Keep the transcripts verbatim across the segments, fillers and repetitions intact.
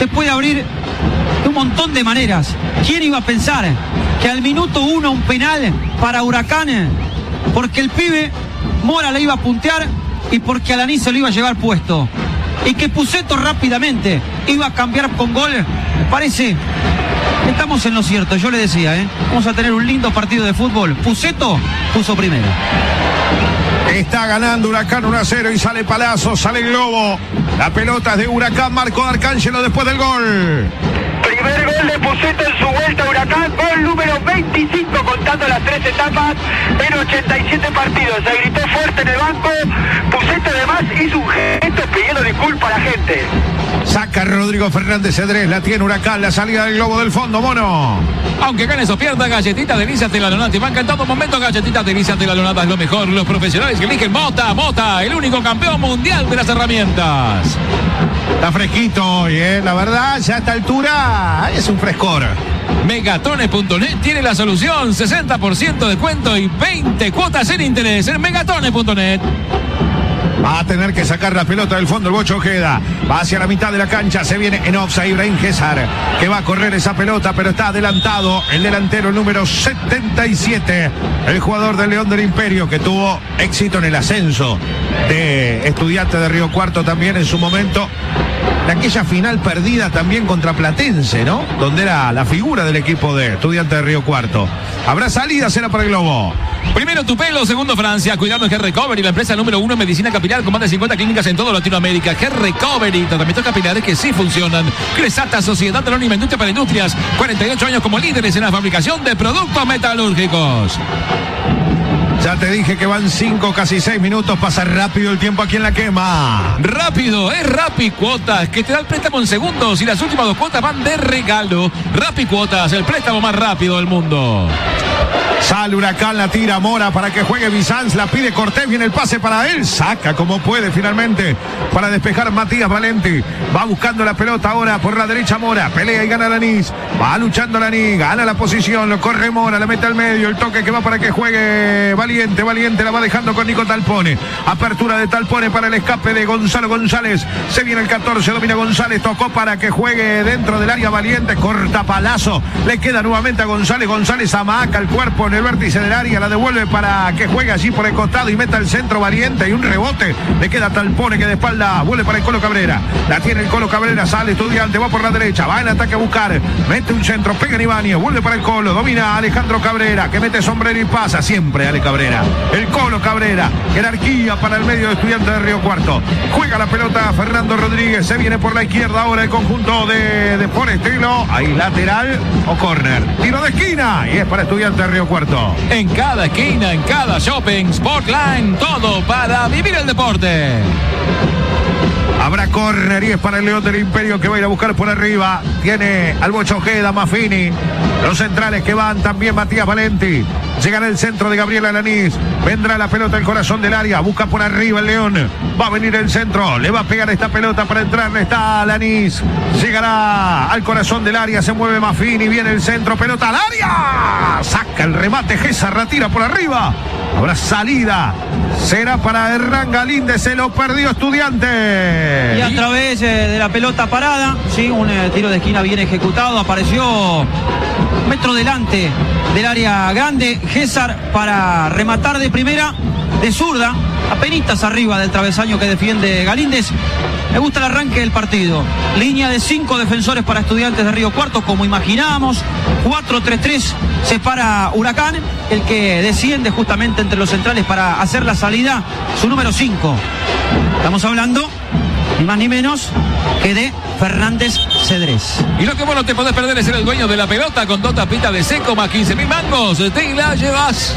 se puede abrir de un montón de maneras. ¿Quién iba a pensar que al minuto uno un penal para Huracán? Porque el pibe Mora le iba a puntear y porque Alanis se lo iba a llevar puesto. Y que Pusetto rápidamente iba a cambiar con gol. Me parece, estamos en lo cierto. Yo le decía, ¿eh? vamos a tener un lindo partido de fútbol. Pusetto puso primero. Está ganando Huracán uno a cero y sale Palazzo, sale Globo. La pelota es de Huracán, Marco D'Arcangelo después del gol. Primer gol de Pusetto en su vuelta a Huracán, gol número veinticinco contando las tres etapas en ochenta y siete partidos. Se gritó fuerte en el banco. Pusetto además hizo un gesto pidiendo disculpas a la gente. Saca Rodrigo Fernández Cedrés, la tiene Huracán, la salida del Globo del fondo, Mono. Aunque ganes o pierdas, galletitas delicias de la Lonata. Y van en todo momento galletitas delicias de la Lonata es lo mejor. Los profesionales que eligen Mota, Mota, el único campeón mundial de las herramientas. Está fresquito hoy, ¿eh? La verdad, ya a esta altura es un frescor. Megatones punto net tiene la solución, sesenta por ciento de descuento y veinte cuotas sin interés en megatones punto net. Va a tener que sacar la pelota del fondo el Bocho Ojeda. Va hacia la mitad de la cancha. Se viene en offside Ibrahim César, que va a correr esa pelota, pero está adelantado el delantero número setenta y siete. El jugador del León del Imperio, que tuvo éxito en el ascenso de Estudiantes de Río Cuarto también en su momento. De aquella final perdida también contra Platense, ¿no? Donde era la figura del equipo de Estudiantes de Río Cuarto. Habrá salida, será para el Globo. Primero Tupelo, segundo Francia. Cuidado en G-Recovery, la empresa número uno en medicina capilar con más de cincuenta clínicas en toda Latinoamérica. G-Recovery, tratamientos capilares que sí funcionan. Cresata, Sociedad Anónima Industria para Industrias. cuarenta y ocho años como líderes en la fabricación de productos metalúrgicos. Ya te dije que van cinco, casi seis minutos. Pasa rápido el tiempo aquí en La Quema. Rápido, es Rappi Cuotas, que te da el préstamo en segundos y las últimas dos cuotas van de regalo. Rappi Cuotas, el préstamo más rápido del mundo. Sale Huracán, la tira Mora para que juegue Bizanz, la pide Cortés, viene el pase para él, saca como puede finalmente para despejar Matías Valenti. Va buscando la pelota ahora por la derecha Mora, pelea y gana Alanis. Va luchando Alanis, gana la posición, lo corre Mora, la mete al medio, el toque que va para que juegue Valiente, Valiente la va dejando con Nico Talpone. Apertura de Talpone para el escape de Gonzalo González. Se viene el catorce, domina González, tocó para que juegue dentro del área Valiente, corta Palazzo, le queda nuevamente a González, González amaca el cuerpo en el vértice del área, la devuelve para que juegue allí por el costado y meta el centro Valiente y un rebote, le queda Talpone que de espalda vuelve para el Colo Cabrera, la tiene el Colo Cabrera, sale Estudiante, va por la derecha, va en ataque a buscar, mete un centro, pega en Ibáñez, vuelve para el Colo, domina Alejandro Cabrera, que mete sombrero y pasa, siempre Ale Cabrera, el Colo Cabrera, jerarquía para el medio de Estudiantes de Río Cuarto, juega la pelota Fernando Rodríguez, se viene por la izquierda ahora el conjunto de, de Forestino, ahí lateral o córner, tiro de esquina y es para Estudiantes de Río Cuarto. En cada esquina, en cada shopping, Sportline, todo para vivir el deporte. Habrá córner y es para el León del Imperio que va a ir a buscar por arriba. Tiene al Bocho Ojeda, Maffini. Los centrales que van también Matías Valenti. Llegará el centro de Gabriel Alanis. Vendrá la pelota al corazón del área. Busca por arriba el León. Va a venir el centro. Le va a pegar esta pelota para entrar. Está Alanis. Llegará al corazón del área. Se mueve Maffini. Viene el centro. Pelota al área. Saca el remate. Gésar retira por arriba. Habrá salida. Será para Hernán Galíndez. Se lo perdió Estudiante. Y a través eh, de la pelota parada, sí, un eh, tiro de esquina bien ejecutado. Apareció un metro delante del área grande Gésar para rematar de primera, de zurda, apenitas arriba del travesaño que defiende Galíndez. Me gusta el arranque del partido. Línea de cinco defensores para Estudiantes de Río Cuarto, como imaginábamos. cuatro tres tres separa Huracán, el que desciende justamente entre los centrales para hacer la salida, su número cinco. Estamos hablando, ni más ni menos, que de Fernández Cedrés. Y lo que vos no te podés perder es ser el dueño de la pelota con dos tapitas de seco más quince mil mangos. Te la llevas.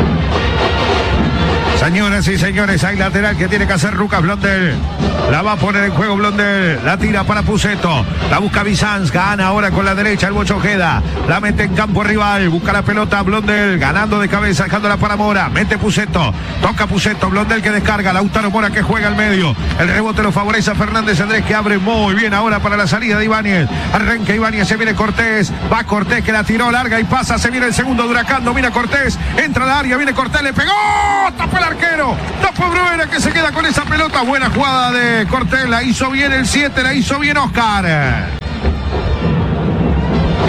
Señoras y señores, hay lateral que tiene que hacer Lucas Blondel. La va a poner en juego Blondel. La tira para Pusetto. La busca Bizanz. Gana ahora con la derecha el Bocho Ojeda. La mete en campo rival. Busca la pelota Blondel. Ganando de cabeza. Dejándola para Mora. Mete Pusetto. Toca Pusetto. Blondel que descarga. Lautaro Mora que juega al medio. El rebote lo favorece a Fernández Andrés que abre muy bien ahora para la salida de Ibáñez. Arranca Ibáñez. Se viene Cortés. Va Cortés que la tiró larga y pasa. Se viene el segundo de Huracán. Domina Cortés. Entra al área. Viene Cortés. Le pegó. Tapó el arquero. Tapó Bruera que se queda con esa pelota. Buena jugada de Cortés. La hizo bien el siete. La hizo bien Oscar.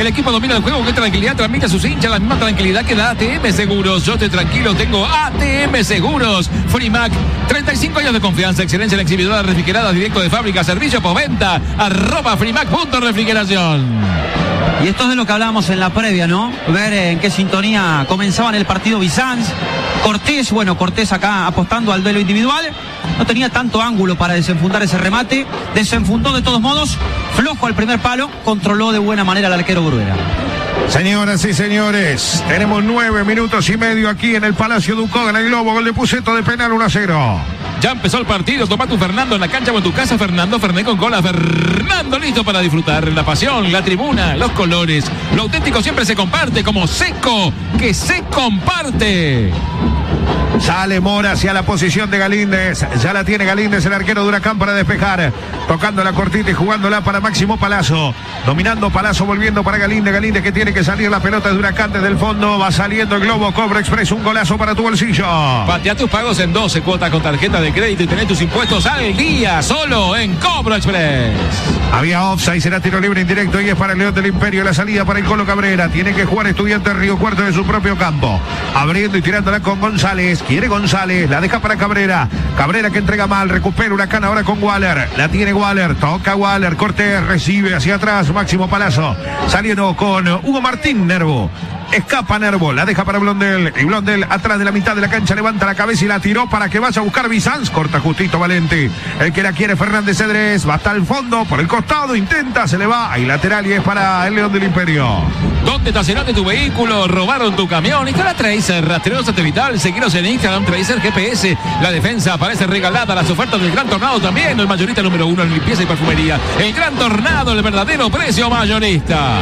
El equipo domina el juego, qué tranquilidad transmite a sus hinchas, la misma tranquilidad que da A T M Seguros. Yo estoy tranquilo, tengo A T M Seguros. Frimac, treinta y cinco años de confianza, excelencia en exhibidora refrigerada, directo de fábrica, servicio postventa, arroba Frimac punto refrigeración. Y esto es de lo que hablábamos en la previa, ¿no? Ver en qué sintonía comenzaban el partido Bizanz. Cortés, bueno, Cortés acá apostando al duelo individual. No tenía tanto ángulo para desenfundar ese remate. Desenfundó de todos modos. Flojo al primer palo. Controló de buena manera al arquero Bruguera. Señoras y señores, tenemos nueve minutos y medio aquí en el Palacio Ducó, en el Globo. Gol de Puceto de penal, uno a cero. Ya empezó el partido, toma tu Fernando en la cancha o en tu casa. Fernando Fernet con cola. Fernando listo para disfrutar la pasión, la tribuna, los colores. Lo auténtico siempre se comparte, como Seco, que se comparte. Sale Mora hacia la posición de Galíndez. Ya la tiene Galíndez, el arquero de Huracán, para despejar. Tocando la cortita y jugándola para Máximo Palazzo. Dominando Palazzo, volviendo para Galíndez. Galíndez que tiene que salir la pelota de Huracán desde el fondo. Va saliendo el Globo, Cobra Express. Un golazo para tu bolsillo. Patea tus pagos en doce cuotas con tarjeta de crédito y tener tus impuestos al día. Solo en Cobra Express. Había offside, será tiro libre indirecto y es para el León del Imperio. La salida para el Colo Cabrera. Tiene que jugar Estudiantes Río Cuarto de su propio campo. Abriendo y tirándola con González. Quiere González, la deja para Cabrera. Cabrera que entrega mal, recupera Huracán ahora con Waller. La tiene Waller, toca Waller. Cortés recibe hacia atrás Máximo Palazzo. Saliendo con Hugo Martín Nervo. Escapa Nervo, la deja para Blondel. Y Blondel atrás de la mitad de la cancha levanta la cabeza y la tiró para que vaya a buscar Bizanz. Corta justito Valente. El que la quiere Fernández Cedrés. Va hasta el fondo, por el costado, intenta, se le va. Ahí lateral y es para el León del Imperio. ¿Dónde estacionaste tu vehículo? ¿Robaron tu camión? Instala Tracer, rastreo satelital. Seguiros en Instagram, Tracer G P S. La defensa aparece regalada. Las ofertas del Gran Tornado también. El mayorista número uno en limpieza y perfumería. El Gran Tornado, el verdadero precio mayorista.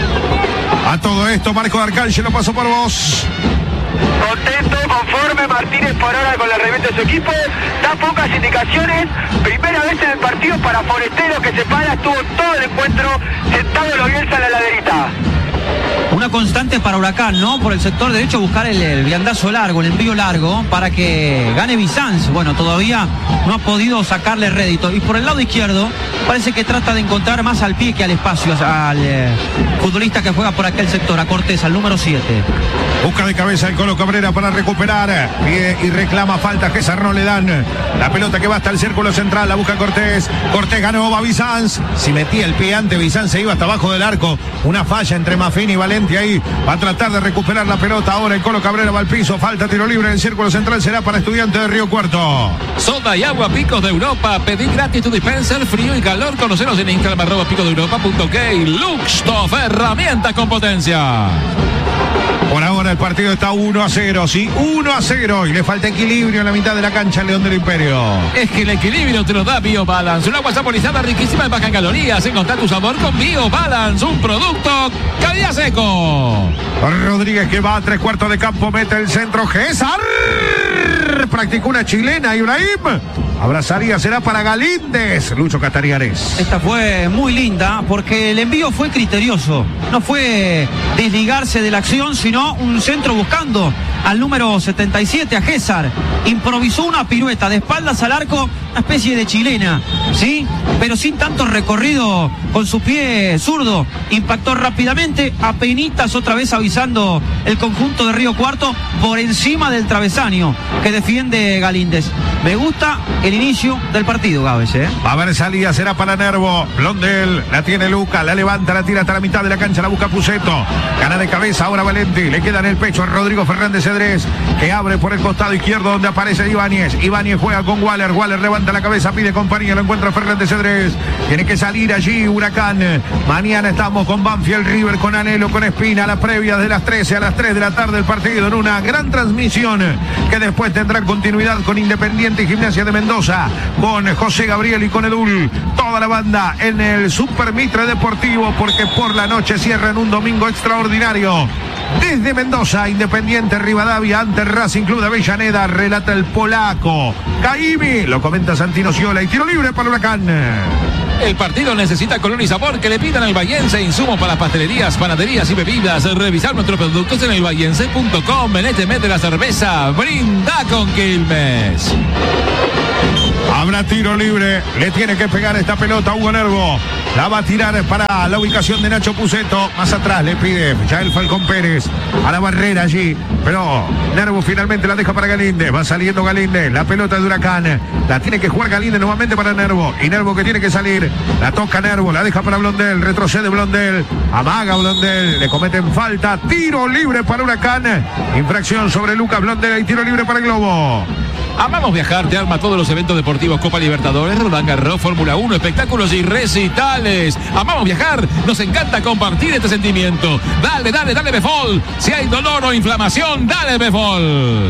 A todo esto, Marco de Arcángel, lo paso por vos. Contento, conforme Martínez por ahora con el revés de su equipo. Da pocas indicaciones. Primera vez en el partido para Forestero, que se para, estuvo todo el encuentro sentado en los Bielsa en la laderita. Una constante para Huracán, ¿no? Por el sector derecho buscar el, el viandazo largo, el envío largo para que gane Bizanz. Bueno, todavía no ha podido sacarle rédito. Y por el lado izquierdo parece que trata de encontrar más al pie que al espacio al eh, futbolista que juega por aquel sector, a Cortés, al número siete. Busca de cabeza el Colo Cabrera para recuperar. Pie y reclama falta. César no le dan. La pelota que va hasta el círculo central. La busca Cortés. Cortés ganó, va Bizanz. Si metía el pie antes, Bizanz se iba hasta abajo del arco. Una falla entre Mafini y Valente ahí. Va a tratar de recuperar la pelota. Ahora el Colo Cabrera va al piso. Falta, tiro libre en el círculo central. Será para Estudiantes de Río Cuarto. Soda y agua Picos de Europa. Pedí gratis tu dispenser, frío y calor. Conoceros en Instagram, arroba picos de europa punto ok. Luxtof, herramientas con potencia. Por ahora el partido está uno a cero, sí, uno a cero. Y le falta equilibrio en la mitad de la cancha al León del Imperio. Es que el equilibrio te lo da BioBalance. Un agua saborizada riquísima y baja en calorías. Encontrar tu sabor con BioBalance. Un producto calidad seco. Rodríguez que va a tres cuartos de campo. Mete el centro. César. Practicó una chilena. Ibrahim. Abrazaría, será para Galíndez. Lucho Catariares. Esta fue muy linda porque el envío fue criterioso. No fue desligarse de la acción, sino un centro buscando al número setenta y siete, a César. Improvisó una pirueta de espaldas al arco, una especie de chilena, ¿sí? Pero sin tanto recorrido con su pie zurdo. Impactó rápidamente, apenitas otra vez avisando el conjunto de Río Cuarto por encima del travesaño que defiende Galíndez. Me gusta el inicio del partido, Gávez, ¿eh? A ver, salida, será para Nervo. Blondel, la tiene Luca, la levanta, la tira hasta la mitad de la cancha, la busca Puceto. Gana de cabeza ahora Valente, le queda en el pecho a Rodrigo Fernández Cedrés, que abre por el costado izquierdo donde aparece Ibáñez. Ibáñez juega con Waller, Waller levanta la cabeza, pide compañía, lo encuentra Fernández Cedrés. Tiene que salir allí Huracán. Mañana estamos con Banfield, River, con Anhelo, con Espina, la previa de las trece a las tres de la tarde el partido en una gran transmisión que después tendrá continuidad con Independiente y Gimnasia de Mendoza, con José Gabriel y con Edul, toda la banda en el Super Mitre Deportivo, porque por la noche cierran un domingo extraordinario. Desde Mendoza, Independiente Rivadavia ante Racing Club de Avellaneda, relata el polaco Caimi, lo comenta Santino Ciola, y tiro libre para Huracán. El partido necesita color y sabor que le pidan al Bahiense. Insumos para pastelerías, panaderías y bebidas. Revisar nuestros productos en el bahiense punto com. En este mes de la cerveza, brinda con Quilmes. Habrá tiro libre. Le tiene que pegar esta pelota a Hugo Nervo. La va a tirar para la ubicación de Nacho Puceto. Más atrás le pide ya el Falcón Pérez a la barrera allí. Pero Nervo finalmente la deja para Galíndez. Va saliendo Galíndez. La pelota de Huracán. La tiene que jugar Galíndez nuevamente para Nervo. Y Nervo que tiene que salir. La toca Nervo. La deja para Blondel. Retrocede Blondel. Amaga Blondel. Le cometen falta. Tiro libre para Huracán. Infracción sobre Lucas Blondel. Y tiro libre para el Globo. Amamos viajar, te arma todos los eventos deportivos, Copa Libertadores, Roland Garros, Fórmula uno, espectáculos y recitales. Amamos viajar, nos encanta compartir este sentimiento. Dale, dale, dale Befol. Si hay dolor o inflamación, dale Befol.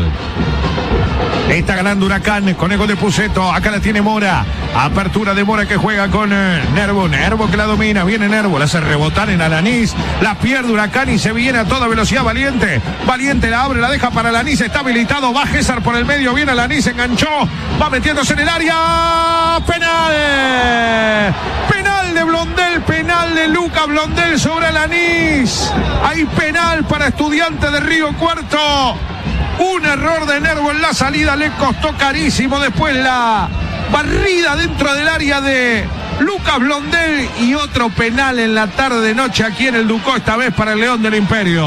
Está ganando Huracán con el gol de Puceto. Acá la tiene Mora. Apertura de Mora que juega con eh, Nervo. Nervo que la domina. Viene Nervo. La hace rebotar en Alanís. La pierde Huracán y se viene a toda velocidad Valiente. Valiente la abre, la deja para Alanís. Está habilitado. Va César por el medio. Viene Alanís. Enganchó. Va metiéndose en el área. Penal. Penal de Blondel. Penal de Luca Blondel sobre Alanís. Hay penal para Estudiantes de Río Cuarto. Un error de Nervo en la salida le costó carísimo. Después la barrida dentro del área de Lucas Blondel y otro penal en la tarde noche aquí en el Ducó, esta vez para el León del Imperio.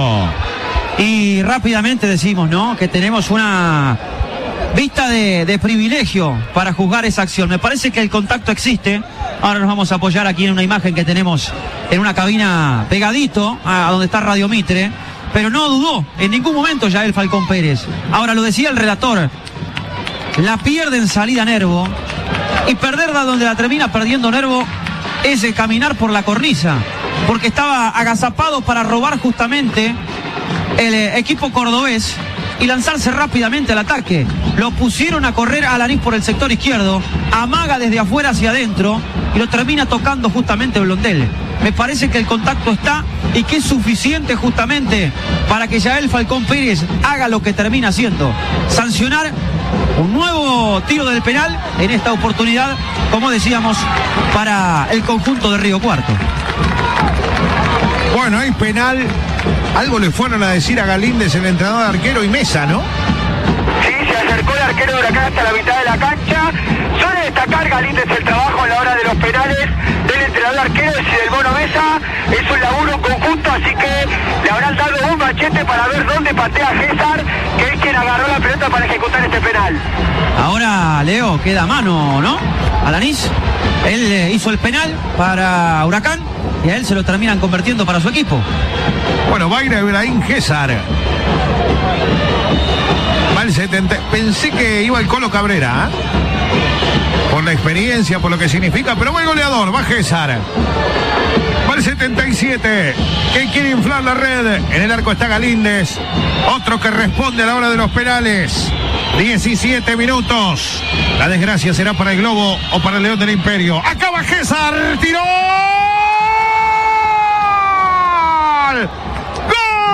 Y rápidamente decimos, ¿no?, que tenemos una vista de, de privilegio para juzgar esa acción. Me parece que el contacto existe. Ahora nos vamos a apoyar aquí en una imagen que tenemos en una cabina pegadito a donde está Radio Mitre. Pero no dudó en ningún momento ya el Falcón Pérez. Ahora lo decía el relator. La pierde en salida Nervo. Y perderla donde la termina perdiendo Nervo es el caminar por la cornisa. Porque estaba agazapado para robar justamente el eh, equipo cordobés y lanzarse rápidamente al ataque. Lo pusieron a correr a Alanís por el sector izquierdo. Amaga desde afuera hacia adentro y lo termina tocando justamente Blondel. Me parece que el contacto está y que es suficiente justamente para que Yael Falcón Pérez haga lo que termina haciendo. Sancionar un nuevo tiro del penal en esta oportunidad, como decíamos, para el conjunto de Río Cuarto. Bueno, hay penal. Algo le fueron a decir a Galíndez, el entrenador de arquero, y Mesa, ¿no? Sí, se acercó el arquero de Huracán hasta la mitad de la cancha. Suele destacar Galíndez el trabajo a la hora de los penales del entrenador de arquero y del Mono Mesa. Es un laburo en conjunto, así que le habrán dado un machete para ver dónde patea César, que es quien agarró la pelota para ejecutar este penal. Ahora, Leo, queda a mano, ¿no? Alanís, él eh, hizo el penal para Huracán y a él se lo terminan convirtiendo para su equipo. Bueno, va a ir a Ibrahim César. Va el setenta. Pensé que iba el Colo Cabrera, ¿eh? Por la experiencia, por lo que significa, pero va el goleador, va César. Va el setenta y siete. ¿Quién quiere inflar la red? En el arco está Galíndez. Otro que responde a la hora de los penales. diecisiete minutos. La desgracia será para el Globo o para el León del Imperio. Acaba César. Tiró.